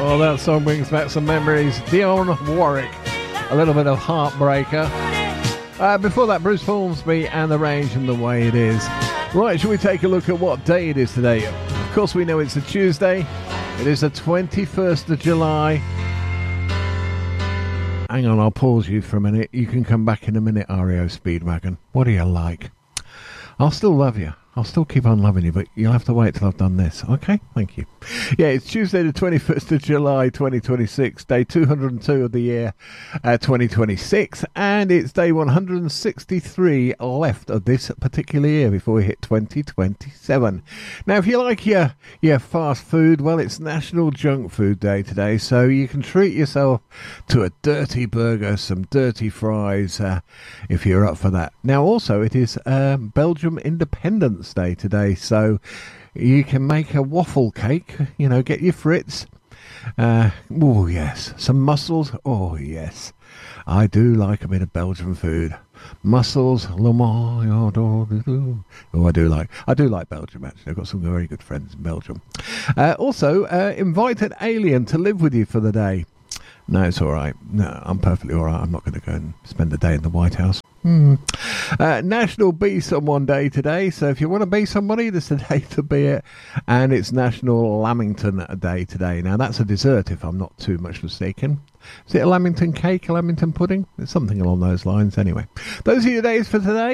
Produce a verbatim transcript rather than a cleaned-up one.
Oh, that song brings back some memories. Dionne Warwick, a little bit of Heartbreaker. Uh, before that, Bruce Hornsby and The Range and The Way It Is. Right, shall we take a look at what day it is today? Of course, we know it's a Tuesday. It is the twenty-first of July. Hang on, I'll pause you for a minute. You can come back in a minute, R E O Speedwagon. What do you like? I'll still love you. I'll still keep on loving you, but you'll have to wait till I've done this. Okay? Thank you. Yeah, it's Tuesday the twenty-first of July twenty twenty-six, day two hundred two of the year uh, twenty twenty-six, and it's day one hundred sixty-three left of this particular year before we hit twenty twenty-seven. Now, if you like your, your fast food, well, it's National Junk Food Day today, so you can treat yourself to a dirty burger, some dirty fries, uh, if you're up for that. Now, also, it is um, Belgium Independence Day today, so you can make a waffle cake, you know, get your Fritz. Uh, oh, yes. Some mussels. Oh, yes. I do like a bit of Belgian food. Mussels. Oh, I do like. I do like Belgium, actually. I've got some very good friends in Belgium. Uh, also, uh, invite an alien to live with you for the day. No, it's all right. No, I'm perfectly all right. I'm not going to go and spend the day in the White House. Hmm. Uh, National Be Someone Day today, so if you want to be somebody, this is the day to be it. And it's National Lamington Day today. Now, that's a dessert, if I'm not too much mistaken. Is it a Lamington cake, a Lamington pudding? It's something along those lines, anyway. Those are your days for today.